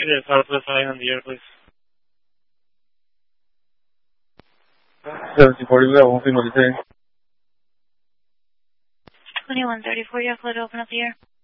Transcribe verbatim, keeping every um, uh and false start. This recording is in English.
Either Southwest I on the air, please. seventeen forty, we got one female detained. twenty-one thirty-four, you have to open up the air.